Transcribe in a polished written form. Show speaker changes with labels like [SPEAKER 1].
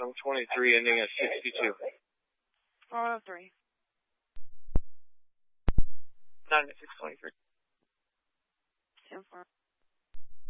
[SPEAKER 1] I'm 23, ending at 62.
[SPEAKER 2] 403.
[SPEAKER 1] 9623.
[SPEAKER 2] 2-4.